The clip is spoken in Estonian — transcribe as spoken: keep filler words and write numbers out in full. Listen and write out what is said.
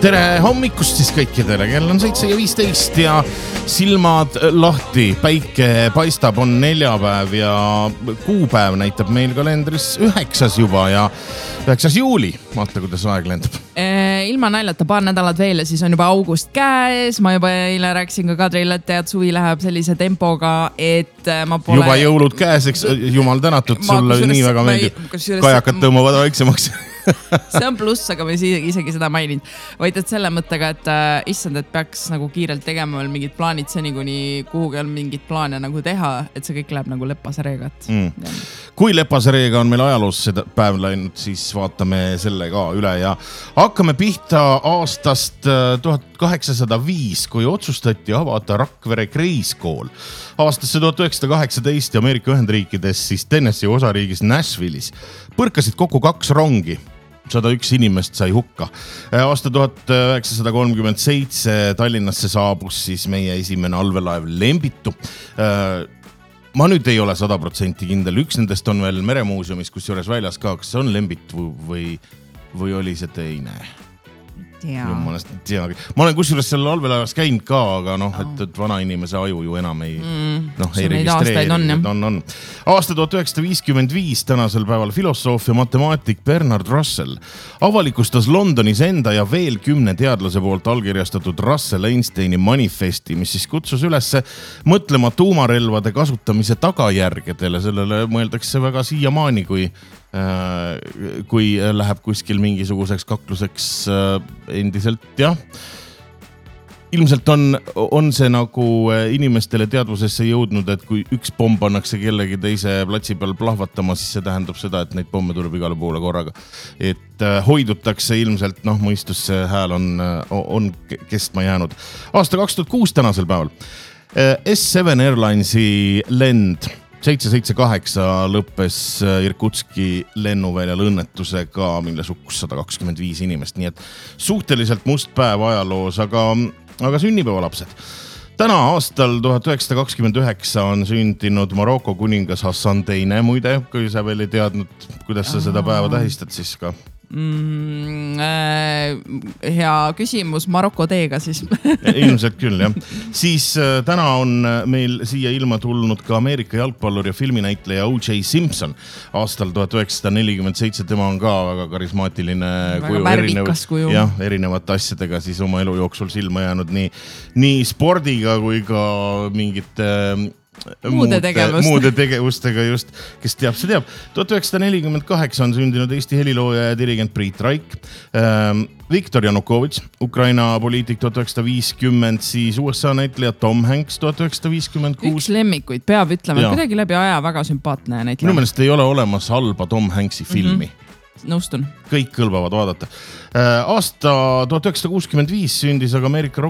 Tere hommikust siis kõikidele, kell on seitse ja viisteist ja silmad lahti, päike paistab, on neljapäev ja kuupäev näitab meil kalendris üheksas juba ja üheksas juuli. Vaata, kuidas aeg lendab. Ilma naljata paar nädalat veel ja siis on juba august käes. Ma juba eile rääkisin ka Kadrile, et tead, suvi läheb sellise tempoga, et ma pole... Juba jõulud käes, eks jumal tänatud, sulle nii väga meeldib. Kajakad tõmbavad vaiksemaks. See on pluss, aga ma isegi seda mainin. Vaid et selle mõttega, et äh, issand, et peaks nagu kiirelt tegema veel mingid plaanid seni, kuni kuhugi on mingid plaane nagu teha, et see kõik läheb nagu lepase reegat. Mm. Kui lepase reega on meil ajaloos seda päev läinud, siis vaatame selle ka üle ja hakkame pihta aastast tuhat kaheksasada viis, kui otsustati avada Rakvere kreiskool. Aastasse tuhat üheksasada kaheksateist ja Ameerika Ühendriikides, siis Tennessee osariigis Nashville'is põrkasid kokku kaks rongi. sada üks inimest sai hukka. Aasta tuhat üheksasada kolmkümmend seitse Tallinnasse saabus siis meie esimene allveelaev Lembitu. Ma nüüd ei ole sada protsenti kindel. Üks nendest on veel Meremuuseumis, kus juures väljas ka, kas see on Lembit või, või oli see teine? Ja. Ma olen kusjuures selle allveelaevas käinud ka, aga noh, et, et vana inimese aju ju enam ei, mm, noh, ei registreeri. On, on, on. Aasta tuhat üheksasada viiskümmend viis tänasel päeval filosoof ja matemaatik Bernard Russell avalikustas Londonis enda ja veel kümne teadlase poolt allkirjastatud Russell-Einsteini manifesti, mis siis kutsus üles mõtlema tuumarelvade kasutamise tagajärgedele. Sellele mõeldakse väga siiamaani, kui kui läheb kuskil mingisuguseks kakluseks endiselt, jah. Ilmselt on, on see nagu inimestele teadvusesse jõudnud, et kui üks pomm pannakse kellegi teise platsi peal plahvatama, siis see tähendab seda, et neid pomme tuleb igale poole korraga. Et hoidutakse ilmselt, noh, mõistusse hääl on, on kestma jäänud. Aasta kaks tuhat kuus tänasel päeval. S seitse Airlinesi lend seitse seitse kaheksa lõppes Irkutski lennuväljal õnnetusega, mille hukkus sada kakskümmend viis inimest. Nii et suhteliselt must päev ajaloos, aga, aga sünnipäevalapsed. Täna aastal tuhat üheksasada kakskümmend üheksa on sündinud Maroko kuningas Hassan teine. Muide, kui sa veel ei teadnud, kuidas sa seda päeva tähistad, siis ka... Mm, äh, hea küsimus Maroko teega siis. Ilmselt küll, jah. Siis äh, täna on meil siia ilma tulnud ka Ameerika jalgpallur ja filminäitleja O J Simpson. Aastal tuhat üheksasada nelikümmend seitse tema on ka väga karismaatiline väga värvikas kuju. Jah, erinevate asjadega siis oma elu jooksul silma jäänud nii, nii spordiga kui ka mingite... Muude, tegevust. muude tegevustega just, kes teab, see teab. tuhat üheksasada nelikümmend kaheksa on sündinud Eesti helilooja ja dirigent Priit Raik, ähm, Viktor Janukovitš, Ukraina poliitik tuhat üheksasada viiskümmend, siis U S A näitleja Tom Hanks tuhat üheksasada viiskümmend kuus. Üks lemmikuid, peab ütlema, et kuidagi läbi aja väga sümpaatne näitleja. Minu meelest ei ole olemas halba Tom Hanksi filmi. Mm-hmm. Nõustun. Kõik kõlbavad vaadata. Aasta tuhat üheksasada kuuskümmend viis sündis aga Ameerika